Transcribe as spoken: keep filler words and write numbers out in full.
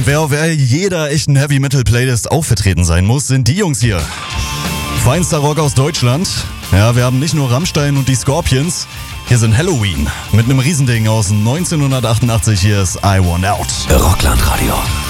wer auf jeder echten Heavy-Metal-Playlist auch vertreten sein muss, sind die Jungs hier. Feinster Rock aus Deutschland. Ja, wir haben nicht nur Rammstein und die Scorpions. Hier sind Halloween mit einem Riesending aus neunzehnhundertachtundachtzig. Hier ist I Want Out. Rockland Radio.